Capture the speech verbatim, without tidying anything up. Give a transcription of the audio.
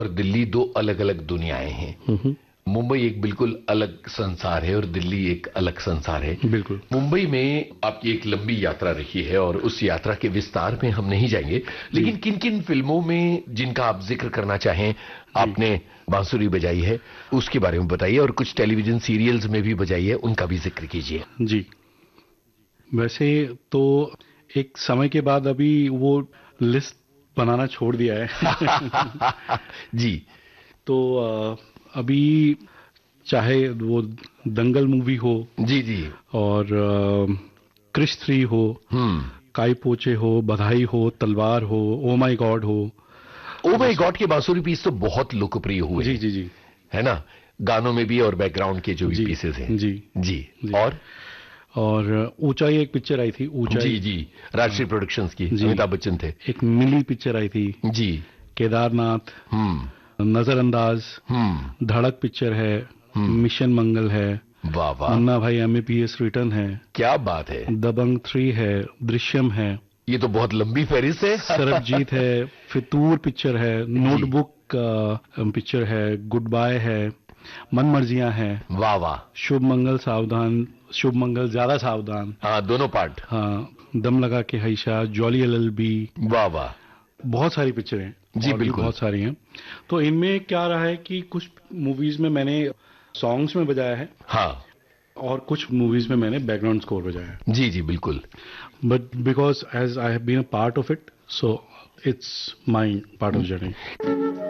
और दिल्ली दो अलग अलग दुनियाएं हैं। मुंबई एक बिल्कुल अलग संसार है और दिल्ली एक अलग संसार है। बिल्कुल। मुंबई में आपकी एक लंबी यात्रा रही है और उस यात्रा के विस्तार में हम नहीं जाएंगे, लेकिन किन किन फिल्मों में जिनका आप जिक्र करना चाहें आपने बांसुरी बजाई है उसके बारे में बताइए, और कुछ टेलीविजन सीरियल्स में भी बजाई है उनका भी जिक्र कीजिए। जी, वैसे तो एक समय के बाद अभी वो लिस्ट बनाना छोड़ दिया है। जी। तो अभी चाहे वो दंगल मूवी हो, जी जी, और क्रिश थ्री हो, हम्म, काई पोचे हो, बधाई हो, तलवार हो, ओ माय गॉड हो। ओ माय गॉड के बांसुरी पीस तो बहुत लोकप्रिय हुए। जी जी जी, है ना, गानों में भी और बैकग्राउंड के जो भी पीसेस हैं। जी जी, जी। और और ऊंचाई एक पिक्चर आई थी, ऊंचाई। जी जी, राजश्री प्रोडक्शंस की, अमिताभ बच्चन थे। एक मिली पिक्चर आई थी। जी। केदारनाथ, हम्म, नजरअंदाज, हम्म, धड़क पिक्चर है, मिशन मंगल है, वाह वाह, मुन्ना भाई एमबीबीएस रिटर्न है, क्या बात है, दबंग थ्री है, दृश्यम है। ये तो बहुत लंबी फहरिस्त है। सरबजीत है, फितूर पिक्चर है, नोटबुक पिक्चर है, गुड बाय है, मन मर्जियां है। वाह वाह, शुभ मंगल सावधान, शुभ मंगल ज्यादा सावधान, हाँ दोनों पार्ट, हाँ, दम लगा के हैशा, जॉली एलएलबी। वाह वाह, बहुत सारी पिक्चरें हैं जी, बिल्कुल बहुत सारी हैं। तो इनमें क्या रहा है कि कुछ मूवीज में मैंने सॉन्ग्स में बजाया है, हाँ, और कुछ मूवीज में मैंने बैकग्राउंड स्कोर बजाया है। जी जी बिल्कुल। But because as I have been a part of it, so it's my part of journey.